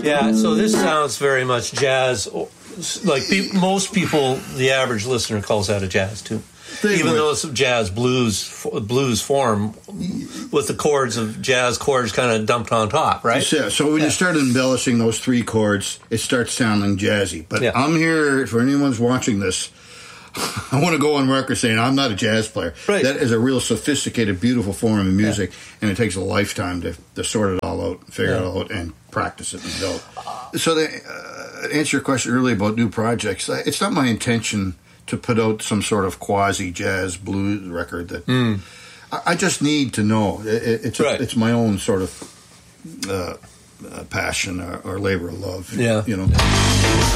Yeah, so this sounds very much jazz. Like most people, the average listener calls that a jazz tune. Even though it's jazz blues form with the chords of jazz chords kind of dumped on top, right? Yeah, so when you start embellishing those three chords, it starts sounding jazzy. But I'm here, for anyone's watching this, I want to go on record saying I'm not a jazz player. Right. That is a real sophisticated, beautiful form of music, and it takes a lifetime to sort it all out, figure it out, and practice it and build. So to answer your question earlier about new projects, it's not my intention to put out some sort of quasi-jazz blues record that I just need to know. It's my own sort of passion or labor of love. Yeah. You know.